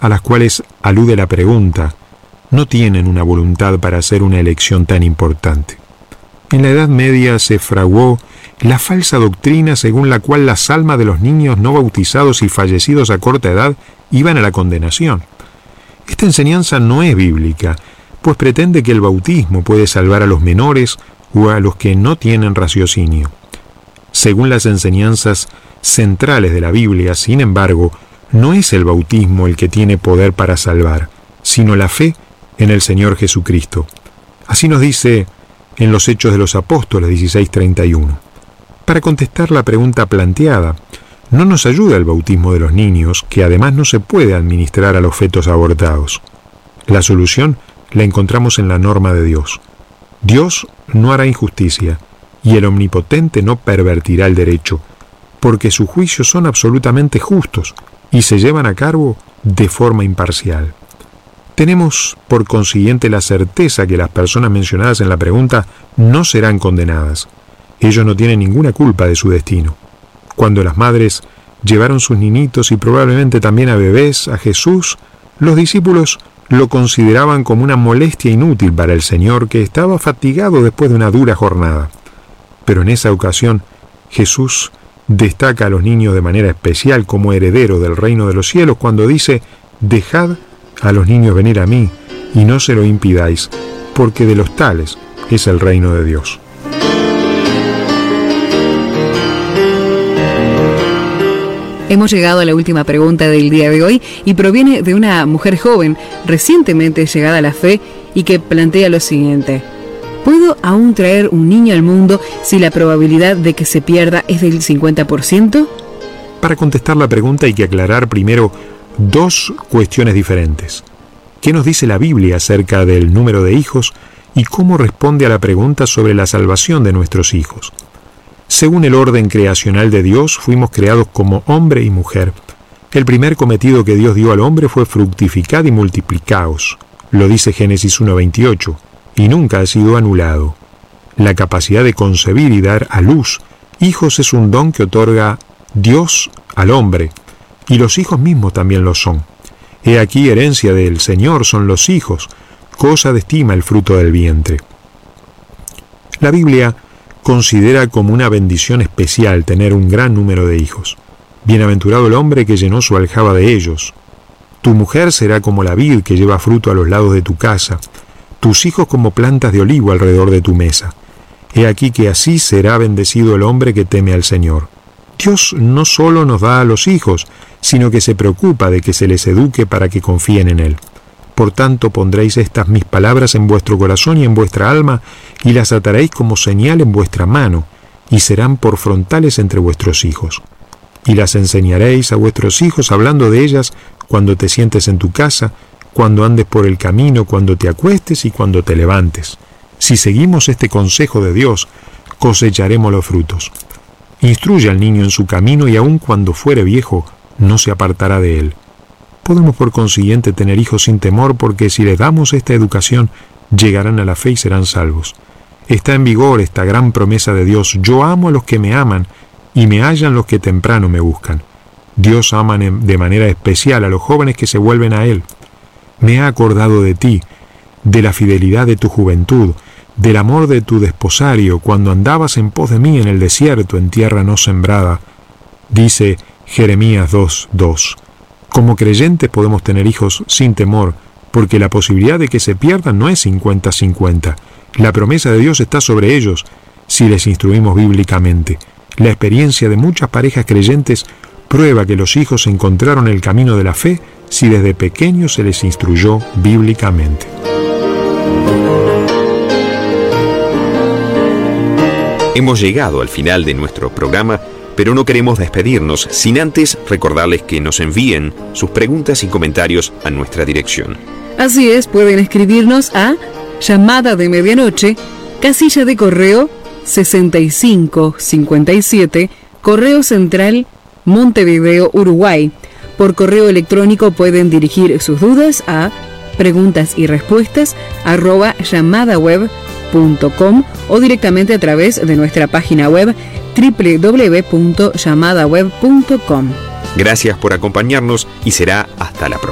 a las cuales alude la pregunta, no tienen una voluntad para hacer una elección tan importante. En la Edad Media se fraguó la falsa doctrina según la cual las almas de los niños no bautizados y fallecidos a corta edad iban a la condenación. Esta enseñanza no es bíblica, pues pretende que el bautismo puede salvar a los menores o a los que no tienen raciocinio. Según las enseñanzas centrales de la Biblia, sin embargo, no es el bautismo el que tiene poder para salvar, sino la fe en el Señor Jesucristo. Así nos dice en los Hechos de los Apóstoles 16:31. Para contestar la pregunta planteada, no nos ayuda el bautismo de los niños, que además no se puede administrar a los fetos abortados. La solución la encontramos en la norma de Dios. Dios no hará injusticia, y el Omnipotente no pervertirá el derecho, porque sus juicios son absolutamente justos y se llevan a cabo de forma imparcial. Tenemos, por consiguiente, la certeza que las personas mencionadas en la pregunta no serán condenadas. Ellos no tienen ninguna culpa de su destino. Cuando las madres llevaron sus niñitos y probablemente también a bebés a Jesús, los discípulos lo consideraban como una molestia inútil para el Señor, que estaba fatigado después de una dura jornada. Pero en esa ocasión, Jesús destaca a los niños de manera especial como heredero del reino de los cielos cuando dice: «Dejad a los niños venir a mí, y no se lo impidáis, porque de los tales es el reino de Dios». Hemos llegado a la última pregunta del día de hoy y proviene de una mujer joven, recientemente llegada a la fe, y que plantea lo siguiente: ¿puedo aún traer un niño al mundo si la probabilidad de que se pierda es del 50%? Para contestar la pregunta hay que aclarar primero dos cuestiones diferentes. ¿Qué nos dice la Biblia acerca del número de hijos y cómo responde a la pregunta sobre la salvación de nuestros hijos? Según el orden creacional de Dios, fuimos creados como hombre y mujer. El primer cometido que Dios dio al hombre fue fructificad y multiplicaos. Lo dice Génesis 1:28, y nunca ha sido anulado. La capacidad de concebir y dar a luz hijos es un don que otorga Dios al hombre, y los hijos mismos también lo son. He aquí, herencia del Señor son los hijos, cosa de estima el fruto del vientre. La Biblia considera como una bendición especial tener un gran número de hijos. Bienaventurado el hombre que llenó su aljaba de ellos. Tu mujer será como la vid que lleva fruto a los lados de tu casa, tus hijos como plantas de olivo alrededor de tu mesa. He aquí que así será bendecido el hombre que teme al Señor. Dios no solo nos da a los hijos, sino que se preocupa de que se les eduque para que confíen en Él. Por tanto, pondréis estas mis palabras en vuestro corazón y en vuestra alma, y las ataréis como señal en vuestra mano, y serán por frontales entre vuestros hijos. Y las enseñaréis a vuestros hijos, hablando de ellas cuando te sientes en tu casa, cuando andes por el camino, cuando te acuestes y cuando te levantes. Si seguimos este consejo de Dios, cosecharemos los frutos. Instruye al niño en su camino, y aun cuando fuere viejo, no se apartará de él. Podemos por consiguiente tener hijos sin temor, porque si les damos esta educación, llegarán a la fe y serán salvos. Está en vigor esta gran promesa de Dios: yo amo a los que me aman, y me hallan los que temprano me buscan. Dios ama de manera especial a los jóvenes que se vuelven a Él. Me ha acordado de ti, de la fidelidad de tu juventud, del amor de tu desposario, cuando andabas en pos de mí en el desierto, en tierra no sembrada. Dice Jeremías 2:2. Como creyentes podemos tener hijos sin temor, porque la posibilidad de que se pierdan no es 50-50. La promesa de Dios está sobre ellos si les instruimos bíblicamente. La experiencia de muchas parejas creyentes prueba que los hijos encontraron el camino de la fe si desde pequeños se les instruyó bíblicamente. Hemos llegado al final de nuestro programa, pero no queremos despedirnos sin antes recordarles que nos envíen sus preguntas y comentarios a nuestra dirección. Así es, pueden escribirnos a Llamada de Medianoche, casilla de correo 6557, Correo Central, Montevideo, Uruguay. Por correo electrónico pueden dirigir sus dudas a preguntas_respuestas@llamadaweb.com o directamente a través de nuestra página web www.llamadaweb.com. Gracias por acompañarnos y será hasta la próxima.